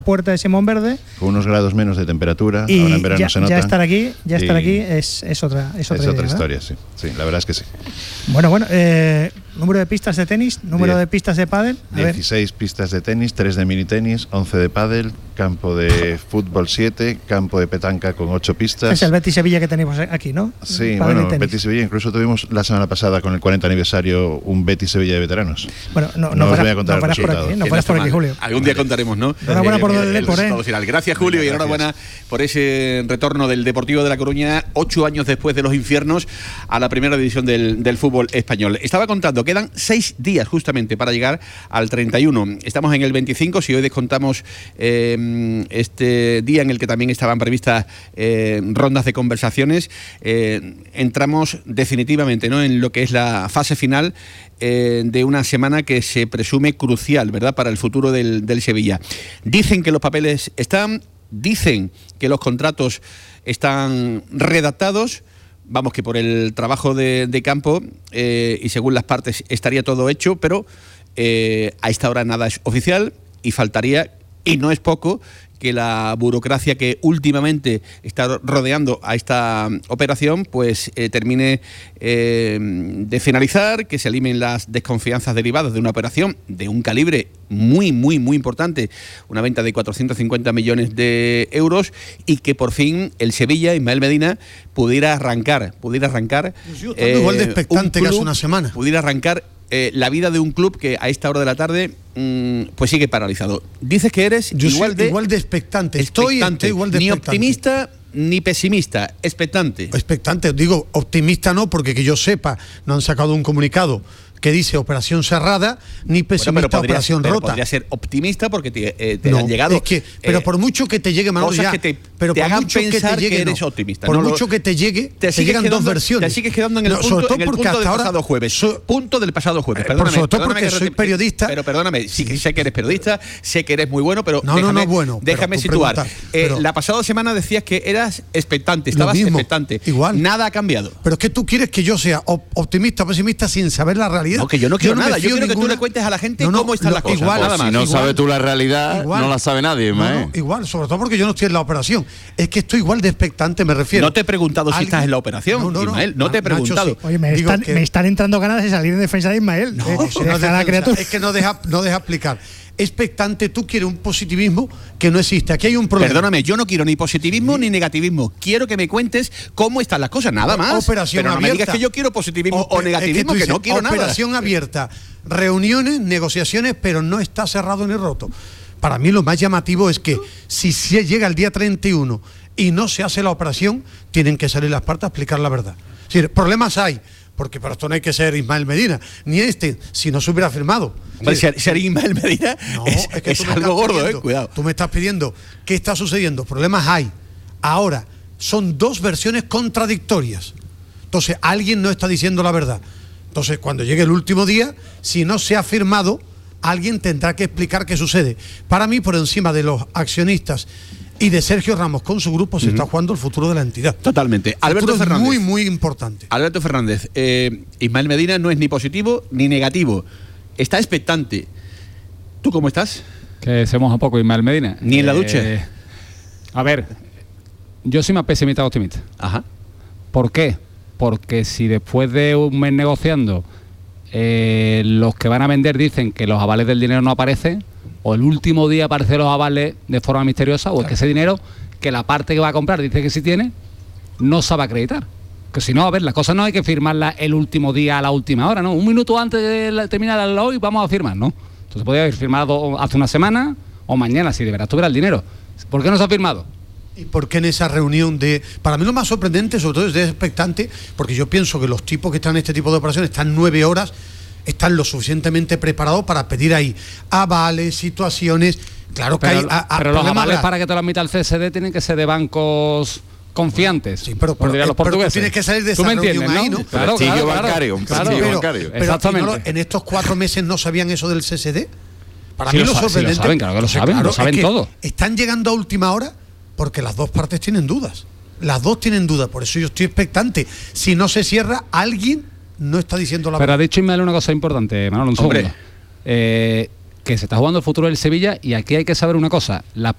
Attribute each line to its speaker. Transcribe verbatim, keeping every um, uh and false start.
Speaker 1: puerta de Simón Verde.
Speaker 2: Con unos grados menos de temperatura,
Speaker 1: y
Speaker 2: ahora en verano
Speaker 1: ya,
Speaker 2: se nota.
Speaker 1: Ya estar aquí, ya estar aquí es, es otra es otra,
Speaker 2: es otra
Speaker 1: idea,
Speaker 2: historia, sí. Sí, la verdad es que sí.
Speaker 1: Bueno, bueno, eh, número de pistas de tenis, número Die- de pistas de pádel. A
Speaker 2: dieciséis
Speaker 1: ver.
Speaker 2: pistas de tenis, tres de mini tenis, once de pádel, campo de fútbol siete, campo de petanca con ocho pistas.
Speaker 1: Es el Betis Sevilla que tenemos aquí, ¿no?
Speaker 2: Sí, bueno, Betis Sevilla, incluso tuvimos la semana pasada con el cuarenta aniversario un Betis Sevilla de veteranos.
Speaker 1: Bueno, no, no,
Speaker 2: no
Speaker 1: para,
Speaker 2: os voy a contar
Speaker 1: no
Speaker 2: el resultado.
Speaker 1: Por aquí, no paras por aquí, Julio.
Speaker 3: Algún día contaremos, ¿no?
Speaker 1: Enhorabuena por el, el,
Speaker 3: el final. Gracias, Julio, y enhorabuena por ese retorno del Deportivo de La Coruña, ocho años después de los infiernos, a la primera división del, del fútbol español. Estaba contando, quedan seis días justamente para llegar al treinta y uno. Estamos en el veinticinco, si hoy descontamos eh, este día en el que también estaban previstas eh, rondas de conversaciones, eh, entramos definitivamente, ¿no?, en lo que es la fase final eh, de una semana que se presume crucial, ¿verdad?, para el futuro del, del Sevilla. Dicen que los papeles están, dicen que los contratos están redactados. Vamos, que por el trabajo de, de campo eh, y según las partes estaría todo hecho, pero eh, a esta hora nada es oficial y faltaría, y no es poco, que la burocracia que últimamente está rodeando a esta operación pues eh, termine eh, de finalizar, que se eliminen las desconfianzas derivadas de una operación de un calibre muy, muy, muy importante, una venta de cuatrocientos cincuenta millones de euros, y que por fin el Sevilla, Ismael Medina, pudiera arrancar, pudiera arrancar...
Speaker 4: Pues yo eh, igual de expectante club, que hace una semana.
Speaker 3: Pudiera arrancar Eh, la vida de un club que a esta hora de la tarde mmm, pues sigue paralizado. Dices que eres
Speaker 4: Yo
Speaker 3: igual,
Speaker 4: soy
Speaker 3: de,
Speaker 4: igual de expectante. Estoy,
Speaker 3: expectante.
Speaker 4: estoy igual de
Speaker 3: ni
Speaker 4: expectante.
Speaker 3: optimista ni pesimista, expectante.
Speaker 4: Expectante, digo, optimista no, porque que yo sepa, no han sacado un comunicado que dice operación cerrada, ni pesimista, bueno, podría, operación
Speaker 3: pero
Speaker 4: rota.
Speaker 3: Podría ser optimista porque te, eh, te
Speaker 4: no,
Speaker 3: han llegado.
Speaker 4: Es que, pero
Speaker 3: eh,
Speaker 4: por mucho que te llegue, Manolo,
Speaker 3: cosas
Speaker 4: ya,
Speaker 3: que te,
Speaker 4: pero
Speaker 3: te
Speaker 4: por
Speaker 3: hagan
Speaker 4: mucho
Speaker 3: pensar
Speaker 4: que, te llegue,
Speaker 3: que eres
Speaker 4: no,
Speaker 3: optimista.
Speaker 4: Por
Speaker 3: no
Speaker 4: mucho
Speaker 3: lo,
Speaker 4: que te llegue,
Speaker 3: te,
Speaker 4: te llegan
Speaker 3: quedando,
Speaker 4: dos versiones.
Speaker 3: Te sigues quedando en el
Speaker 4: no,
Speaker 3: punto, en el
Speaker 4: porque
Speaker 3: punto del
Speaker 4: ahora,
Speaker 3: pasado jueves. So, punto del pasado jueves. Perdóname,
Speaker 4: por sobre todo
Speaker 3: perdóname
Speaker 4: porque soy
Speaker 3: te,
Speaker 4: periodista.
Speaker 3: Pero perdóname, sí que sé que eres periodista, sé que eres muy bueno, pero
Speaker 4: no,
Speaker 3: déjame,
Speaker 4: no, no, bueno,
Speaker 3: déjame situar.
Speaker 4: Pregunta,
Speaker 3: eh,
Speaker 4: pero,
Speaker 3: la pasada semana decías que eras expectante, estabas
Speaker 4: mismo,
Speaker 3: expectante.
Speaker 4: Igual.
Speaker 3: Nada ha cambiado.
Speaker 4: Pero es que tú quieres que yo sea optimista o pesimista sin saber la realidad.
Speaker 3: No, que yo no quiero
Speaker 4: yo no
Speaker 3: nada. Yo quiero
Speaker 4: ninguna...
Speaker 3: que tú le cuentes a la gente
Speaker 4: no, no,
Speaker 3: cómo están las cosas.
Speaker 4: Igual,
Speaker 3: nada más.
Speaker 5: Si no
Speaker 4: igual,
Speaker 5: sabes tú la realidad,
Speaker 4: igual,
Speaker 5: no la sabe nadie,
Speaker 4: no, no, igual, sobre todo porque yo no estoy en la operación. Es que estoy igual de expectante, me refiero.
Speaker 3: No te he preguntado si estás en la operación, no, no, Ismael. No, no te he preguntado.
Speaker 1: Nacho, sí. Oye, me están, que... me están entrando ganas de salir en defensa de Ismael.
Speaker 4: No,
Speaker 1: eh,
Speaker 4: no es,
Speaker 1: la
Speaker 4: defensa, es que no deja, no deja explicar. Expectante, tú quieres un positivismo que no existe. Aquí hay un problema.
Speaker 3: Perdóname, yo no quiero ni positivismo sí. ni negativismo. Quiero que me cuentes cómo están las cosas, nada más.
Speaker 4: Operación
Speaker 3: Pero no
Speaker 4: abierta.
Speaker 3: me digas que yo quiero positivismo o, o negativismo, es que, que no quiero
Speaker 4: operación
Speaker 3: nada.
Speaker 4: Operación abierta, reuniones, negociaciones, pero no está cerrado ni roto. Para mí lo más llamativo es que si se llega el día treinta y uno y no se hace la operación, tienen que salir las partes a explicar la verdad. Es decir, problemas hay, porque para esto no hay que ser Ismael Medina, ni este, si no se hubiera firmado.
Speaker 3: Hombre, ser, ser Ismael Medina no, es, es, que es algo gordo,
Speaker 4: pidiendo,
Speaker 3: eh, cuidado.
Speaker 4: Tú me estás pidiendo, ¿qué está sucediendo? Problemas hay. Ahora, son dos versiones contradictorias. Entonces, alguien no está diciendo la verdad. Entonces, cuando llegue el último día, si no se ha firmado, alguien tendrá que explicar qué sucede. Para mí, por encima de los accionistas y de Sergio Ramos con su grupo, se uh-huh. está jugando el futuro de la entidad.
Speaker 3: Totalmente. Alberto
Speaker 4: es
Speaker 3: Fernández.
Speaker 4: Muy, muy importante.
Speaker 3: Alberto Fernández, eh, Ismael Medina no es ni positivo ni negativo. Está expectante. ¿Tú cómo estás?
Speaker 6: Que se moja poco Ismael Medina.
Speaker 3: ¿Ni en la ducha?
Speaker 6: Eh, a ver, yo soy más pesimista que optimista.
Speaker 3: Ajá.
Speaker 6: ¿Por qué? Porque si después de un mes negociando eh, los que van a vender dicen que los avales del dinero no aparecen, o el último día aparecen los avales de forma misteriosa, o claro. es que ese dinero, que la parte que va a comprar dice que sí tiene, no sabe acreditar. Que si no, a ver, las cosas no hay que firmarla el último día a la última hora, ¿no? Un minuto antes de terminar el hoy vamos a firmar, ¿no? Entonces podría haber firmado hace una semana o mañana, si de verdad tuviera el dinero. ¿Por qué no se ha firmado?
Speaker 4: ¿Y por qué en esa reunión de...? Para mí lo más sorprendente, sobre todo, es de expectante, porque yo pienso que los tipos que están en este tipo de operaciones están nueve horas, están lo suficientemente preparados para pedir ahí avales, situaciones... Claro que
Speaker 6: pero,
Speaker 4: hay... A, a
Speaker 6: pero los avales para que te lo admita el C S D tienen que ser de bancos... confiantes,
Speaker 4: sí, pero,
Speaker 6: pero,
Speaker 4: pero,
Speaker 6: los
Speaker 4: pero tú tienes que salir de esa reunión ahí, ¿no?
Speaker 6: Claro, claro,
Speaker 5: bancario, un
Speaker 6: claro,
Speaker 5: claro,
Speaker 6: pero,
Speaker 5: bancario.
Speaker 4: Pero,
Speaker 6: exactamente.
Speaker 4: pero, ¿en estos cuatro meses no sabían eso del C S D? Para
Speaker 6: sí
Speaker 4: mí
Speaker 6: lo,
Speaker 4: lo sorprendente...
Speaker 6: Sí lo saben, claro que lo saben,
Speaker 4: claro,
Speaker 6: lo saben
Speaker 4: es que
Speaker 6: todo.
Speaker 4: Están llegando a última hora porque las dos partes tienen dudas. Las dos tienen dudas, por eso yo estoy expectante. Si no se cierra, alguien no está diciendo la
Speaker 6: verdad. Pero
Speaker 4: verdad.
Speaker 6: ha dicho Ismael una cosa importante, Manolo, un segundo. Eh, que se está jugando el futuro del Sevilla, y aquí hay que saber una cosa. Las